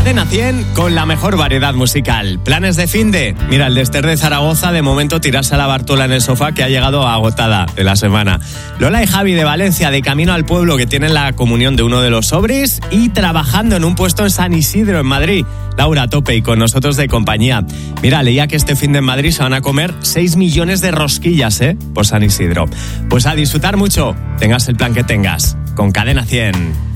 Cadena 100 con la mejor variedad musical. ¿Planes de finde? Mira, el de Esther de Zaragoza, de momento tirarse a la Bartola en el sofá, que ha llegado agotada de la semana. Lola y Javi de Valencia, de camino al pueblo, que tienen la comunión de uno de los sobris y trabajando en un puesto en San Isidro, en Madrid. Laura a tope y con nosotros de compañía. Mira, leía que este finde en Madrid se van a comer 6 millones de rosquillas, por San Isidro. Pues a disfrutar mucho, tengas el plan que tengas, con Cadena 100.